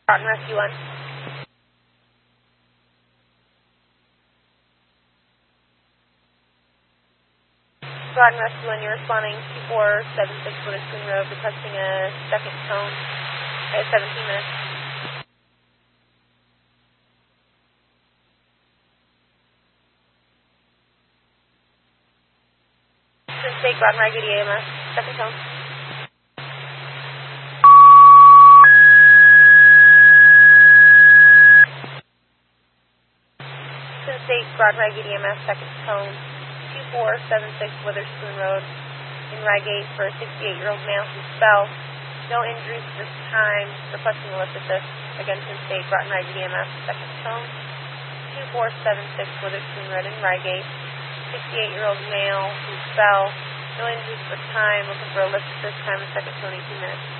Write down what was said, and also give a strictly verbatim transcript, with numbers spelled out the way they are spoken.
Groton Rescue one. Groton Rescue one, you're responding two four seven six Witherspoon Road, requesting a second tone at seventeen minutes. State Groton Raggedy A M S, second tone. State Groton Raggedy A M S, second tone, two four seven six Witherspoon Road in Reigate for a sixty-eight-year-old male who fell. No injuries at this time. Requesting a lift assist. Again, State Groton Raggedy A M S, second tone, two four seven six Witherspoon Road in Reigate. sixty-eight-year-old male who fell. No injuries at this time. Looking for a lift assist. Time and second tone, eighteen minutes.